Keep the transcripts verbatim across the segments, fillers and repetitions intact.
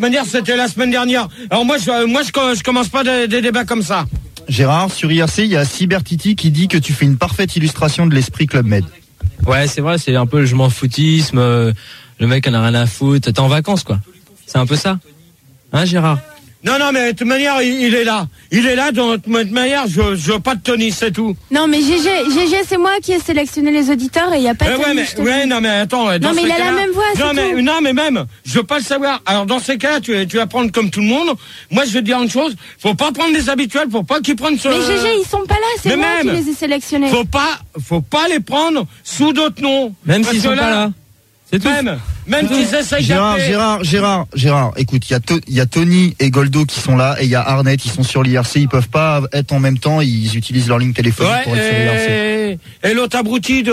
De manière, c'était la semaine dernière. Alors moi, je, moi, je, je commence pas des, des débats comme ça. Gérard, sur I R C, il y a Cybertiti qui dit que tu fais une parfaite illustration de l'esprit Club Med. Ouais, c'est vrai, c'est un peu le je m'en foutisme, euh, le mec en a rien à foutre, t'es en vacances quoi. C'est un peu ça. Hein Gérard? Non, non, mais de toute manière, il, il est là. Il est là, de toute manière, je, je veux pas de Tony, c'est tout. Non, mais G G, G G, c'est moi qui ai sélectionné les auditeurs et il n'y a pas de euh, Tony. Ouais, mais, ouais, non, mais attends. Dans non, mais il a la même voix, c'est non, mais, tout. non, mais même, je veux pas le savoir. Alors, dans ces cas-là, tu, tu vas prendre comme tout le monde. Moi, je vais te dire une chose. Faut pas prendre des habituels, faut pas qu'ils prennent ce... Mais G G, ils sont pas là, c'est moi même, qui les ai sélectionnés. Faut pas, faut pas les prendre sous d'autres noms. Même s'ils sont là, pas là. C'est tout. Même, même qu'ils essayent Gérard, d'appeler. Gérard, Gérard, Gérard, écoute, il y a to, il y a Tony et Goldo qui sont là et il y a Arnett, ils sont sur l'I R C, ils peuvent pas être en même temps, ils utilisent leur ligne téléphonique ouais, pour être sur l'I R C. Et, et l'autre abruti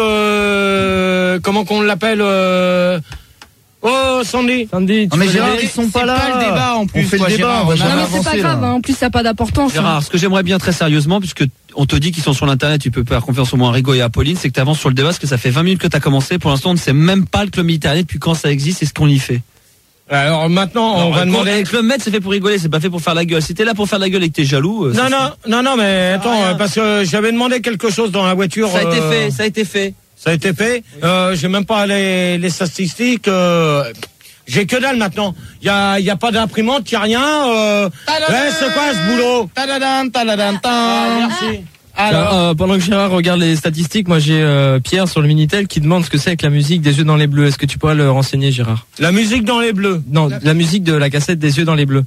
de, comment qu'on l'appelle, euh... Oh, Sandy. Sandy. Non, mais Gérard, ils sont pas là. C'est pas le débat en plus. On fait quoi, le débat, Gérard, on va on a- jamais Non, mais c'est pas avancer, grave, là. hein. En plus ça n'a pas d'importance. hein. Gérard, ce que j'aimerais bien très sérieusement, puisque on te dit qu'ils sont sur l'internet, tu peux faire confiance au moins à Rigo et à Pauline, c'est que tu avances sur le débat, parce que ça fait vingt minutes que tu as commencé. Pour l'instant, on ne sait même pas le club méditerranéen depuis quand ça existe et ce qu'on y fait. Alors maintenant, on Alors, va le demander. Le club Med, c'est fait pour rigoler, c'est pas fait pour faire la gueule. Si t'es là pour faire la gueule et que t'es jaloux. euh, Non, ça, non, non, non, mais attends, euh, parce que j'avais demandé quelque chose dans la voiture. Ça a été euh, fait, ça a été fait. Ça a été fait. Euh, j'ai même pas les, les statistiques. Euh, j'ai que dalle maintenant. Il y a, y a pas d'imprimante, y a rien. Euh, ouais, c'est quoi ce boulot? Tadadam, tadadam, tam. Ah, merci. Alors, euh, pendant que Gérard regarde les statistiques, moi j'ai euh, Pierre sur le Minitel qui demande ce que c'est avec la musique des yeux dans les bleus. Est-ce que tu pourrais le renseigner, Gérard? La musique dans les bleus. Non, la musique de la cassette des yeux dans les bleus.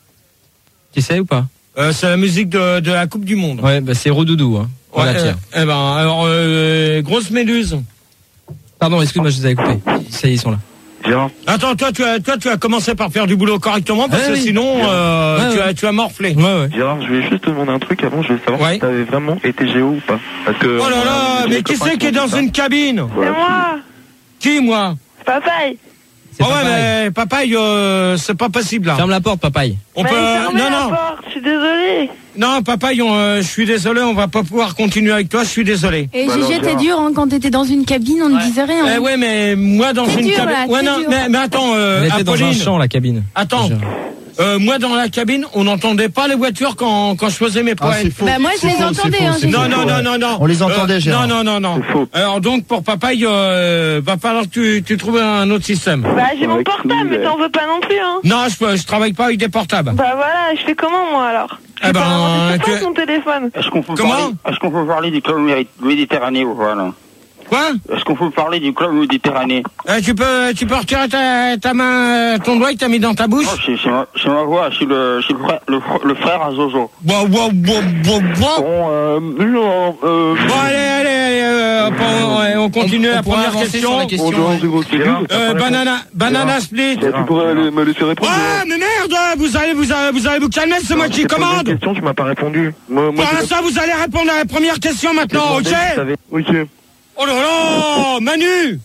Tu sais ou pas? Euh, c'est la musique de, de la Coupe du Monde. Ouais, bah c'est Rodoudou. Hein. Voilà, Ouais, Pierre. euh, eh ben, alors, euh, grosse méduse. Pardon, excuse-moi, je les avais coupés. Ça y est, ils sont là. Gérard. Attends, toi, tu as, toi, tu as commencé par faire du boulot correctement parce Ouais, que oui. sinon, euh, Ouais, tu ouais. as, tu as morflé. Ouais, ouais. Gérard, je voulais juste te demander un truc avant, je voulais savoir Ouais. si t'avais vraiment été géo ou pas. Parce que, Oh là là, euh, mais j'ai qui des copains c'est qui est m'ont dans dit ça. une cabine? Voilà. moi, Qui, moi? papaye. C'est Oh ouais, papaye. mais papaye, euh, c'est pas possible là. Ferme la porte, papaye. On Bah, peut. fermez Non, la non, porte, je suis désolée. non, papaye, on, euh, je suis désolé, on va pas pouvoir continuer avec toi. Je suis désolé. Et Bah G non, G, t'es Gérard. dur, hein, quand t'étais dans une cabine, on ne disait rien. Eh hein. ouais, mais moi dans C'est une dur, cabine. là, Ouais, c'est non, dur. mais, mais attends, euh, Elle était dans un Apolline. champ, la cabine. Attends. Gérard. Euh, moi dans la cabine, on n'entendait pas les voitures quand quand je faisais mes Ah, poèmes. c'est faux. Bah, moi, je C'est les faux, entendais, c'est faux, hein, c'est j'ai faux. Non, non, non, non, non. On les entendait, Euh, Gérard. Non, non, non, non. C'est faux. Alors donc pour papaye, euh, va falloir que tu, tu trouves un autre système. Bah, j'ai mon Avec portable, tout, mais ouais. t'en veux pas non plus, hein. Non, je peux- je travaille pas avec des portables. Bah voilà, je fais comment, moi, alors? Eh ben, C'est tu- pas mon téléphone. Est-ce qu'on peut Comment parler, est-ce qu'on peut parler du club méri- méditerranéen ou pas, là? Quoi? Est-ce qu'on peut parler du club méditerranéen? Euh, tu peux tu peux retirer ta, ta main, euh, ton doigt que t'as mis dans ta bouche? Oh, c'est, c'est ma, c'est ma voix, c'est le, c'est le frère, le, fr- le frère à Zozo. Wow, wow, wow, wow, wow. Bon, euh, non, euh, Bon, allez, allez, allez, euh, on, ouais, on continue On- la on pourra première avancer question. sur la question. on demande des grosses questions. Euh, banana, banana split. Bah, tu pourrais aller- me laisser répondre. Ah, mais merde, vous allez, vous allez, vous allez vous calmer, c'est moi qui C'est pas une commande. question, tu m'as pas répondu. Moi, moi, Pour c'est l'instant, vous allez répondre à la première question maintenant, ok? Ok. Oh là là, Manu.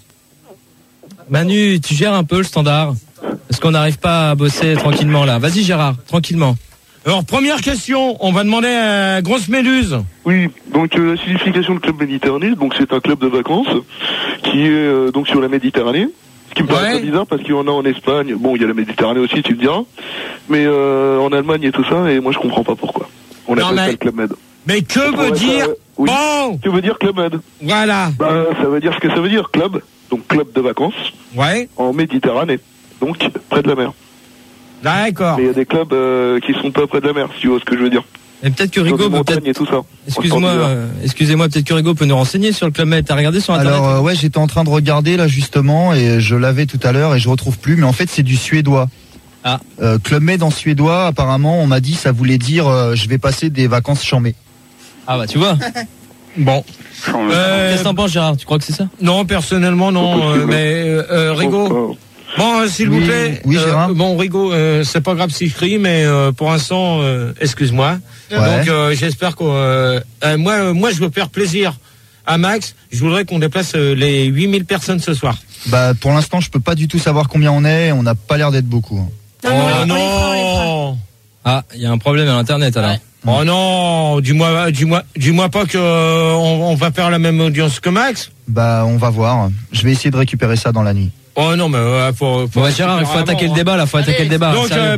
Manu, tu gères un peu le standard. Est-ce qu'on n'arrive pas à bosser tranquillement là? Vas-y Gérard, tranquillement. Alors, première question, on va demander à Grosse Méduse. Oui, donc euh, la signification de club méditerranéen, donc c'est un club de vacances qui est euh, donc sur la Méditerranée. Ce qui me paraît Ouais. très bizarre parce qu'il y en a en Espagne. Bon, il y a la Méditerranée aussi, tu me diras. Mais euh, en Allemagne et tout ça, et moi je comprends pas pourquoi. On Non, appelle mais- ça le club med. Mais que veut pourrait dire? être, euh, oui. Bon, Que veut dire club med? voilà. Bah, ça veut dire ce que ça veut dire, club. Donc club de vacances Ouais, en Méditerranée. Donc près de la mer. d'accord. Mais il y a des clubs euh, qui sont pas près de la mer, si tu vois ce que je veux dire. Et peut-être que Sur Rigo des peut montagnes peut-être. et tout ça. Excuse-moi, euh, excusez-moi, peut-être que Rigo peut nous renseigner sur le Club Med. T'as regardé sur internet? Alors euh, ouais, j'étais en train de regarder là justement et je l'avais tout à l'heure et je retrouve plus, mais en fait c'est du suédois. Ah. Euh, Club Med en suédois, apparemment on m'a dit ça voulait dire euh, je vais passer des vacances chambées. Ah bah tu vois. Bon. Euh, Qu'est-ce que t'en penses Gérard? Tu crois que c'est ça? non, personnellement, non. euh, mais euh, euh, Rigo. Bon, euh, s'il Oui, vous plaît. oui, euh, Gérard. bon, Rigo, euh, c'est pas grave si je crie, mais euh, pour l'instant, euh, excuse-moi. Ouais. Donc, euh, j'espère que euh, euh, moi, euh, moi, je veux faire plaisir à Max. Je voudrais qu'on déplace euh, les huit mille personnes ce soir. Bah pour l'instant je peux pas du tout savoir combien on est, on n'a pas l'air d'être beaucoup. hein. Non, non, Oh on les fera, on les fera. non. Ah, il y a un problème à l'internet alors. Oh non, dis-moi, dis-moi, dis-moi pas que euh, on, on va faire la même audience que Max. Bah on va voir. Je vais essayer de récupérer ça dans la nuit. Oh non, mais euh, faut, faut Bon bah Gérard, il faut attaquer le débat là, faut attaquer le débat. Donc, sérieux. euh,